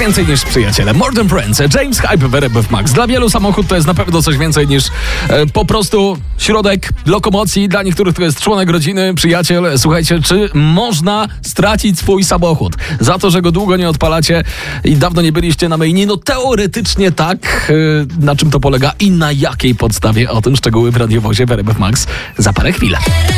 więcej niż przyjaciele. More than friends. James Hype w RMF Max. Dla wielu samochód to jest na pewno coś więcej niż po prostu środek lokomocji. Dla niektórych to jest członek rodziny, przyjaciel. Słuchajcie, czy można stracić swój samochód za to, że go długo nie odpalacie i dawno nie byliście na myjni? No teoretycznie tak. Na czym to polega i na jakiej podstawie? O tym szczegóły w radiowozie w RMF Max za parę chwil.